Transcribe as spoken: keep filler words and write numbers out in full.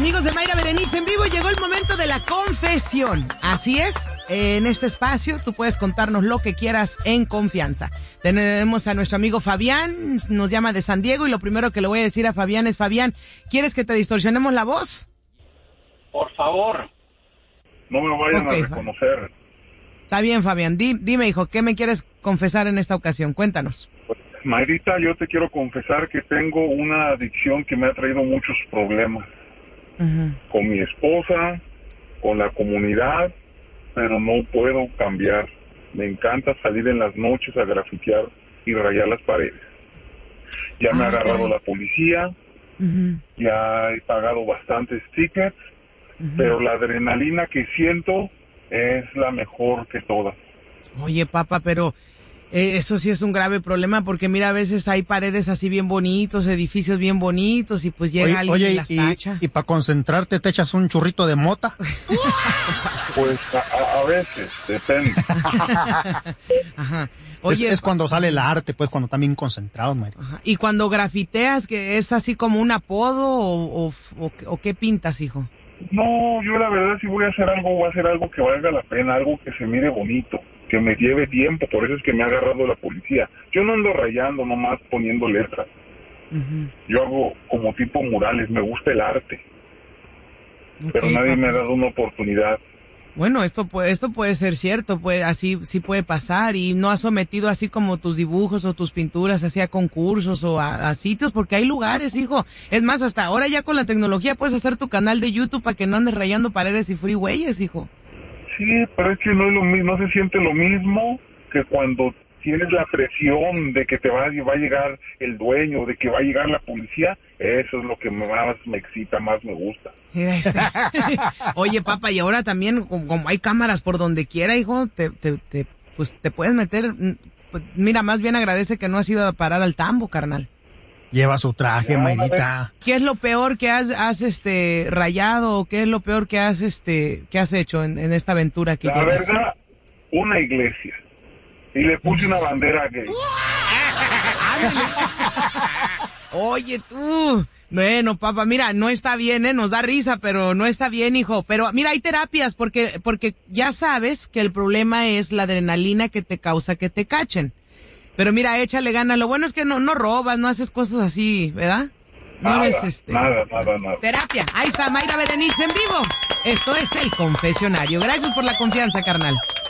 Amigos de Mayra Berenice en vivo, llegó el momento de la confesión. Así es, en este espacio tú puedes contarnos lo que quieras en confianza. Tenemos a nuestro amigo Fabián, nos llama de San Diego, y lo primero que le voy a decir a Fabián es: Fabián, ¿quieres que te distorsionemos la voz? Por favor, no me vayan okay, a reconocer. Está bien, Fabián. Di, dime, hijo, ¿qué me quieres confesar en esta ocasión? Cuéntanos. Pues, Mayrita, yo te quiero confesar que tengo una adicción que me ha traído muchos problemas. Uh-huh. Con mi esposa, con la comunidad, pero no puedo cambiar. Me encanta salir en las noches a grafitear y rayar las paredes. Ya me ah, ha agarrado okay. la policía, uh-huh. ya he pagado bastantes tickets, uh-huh. pero la adrenalina que siento es la mejor que todas. Oye, papá, pero eh, eso sí es un grave problema, porque mira, a veces hay paredes así bien bonitos, edificios bien bonitos, y pues llega oye, alguien oye, y las tacha. Y, y para concentrarte te echas un churrito de mota. Pues a, a veces, depende. Ajá. Oye, es, es cuando sale el arte, pues cuando están bien concentrados, María. Y cuando grafiteas, que es así como un apodo, o, o, o, o qué pintas, hijo. No, yo la verdad si voy a hacer algo, voy a hacer algo que valga la pena, algo que se mire bonito, que me lleve tiempo, por eso es que me ha agarrado la policía. Yo no ando rayando, nomás poniendo letras. Uh-huh. Yo hago como tipo murales, me gusta el arte. Okay, pero nadie papá. me ha dado una oportunidad. Bueno, esto puede, esto puede ser cierto, puede, así sí puede pasar, y no has sometido así como tus dibujos o tus pinturas así a concursos o a, a sitios, porque hay lugares, hijo. Es más, hasta ahora ya con la tecnología puedes hacer tu canal de YouTube para que no andes rayando paredes y freeways, hijo. Sí, pero es que no es lo mismo, no se siente lo mismo que cuando tienes la presión de que te va, va a llegar el dueño, de que va a llegar la policía. Eso es lo que más me excita, más me gusta. Mira este. Oye, papá, y ahora también, como, como hay cámaras por donde quiera, hijo, te, te, te, pues te puedes meter. Pues, mira, más bien agradece que no has ido a parar al tambo, carnal. Lleva su traje, Mayrita. ¿Qué es lo peor que has, has este rayado, o qué es lo peor que has este que has hecho en, en esta aventura que la llevas? La verdad, una iglesia. Y le puse una bandera gay. Oye, tú. Bueno, papá, mira, no está bien, ¿eh? Nos da risa, pero no está bien, hijo. Pero mira, hay terapias, porque porque ya sabes que el problema es la adrenalina que te causa que te cachen. Pero mira, échale ganas. Lo bueno es que no no robas, no haces cosas así, ¿verdad? No nada, eres este. Nada, nada, nada. Terapia. Ahí está, Mayra Berenice en vivo. Esto es El Confesionario. Gracias por la confianza, carnal.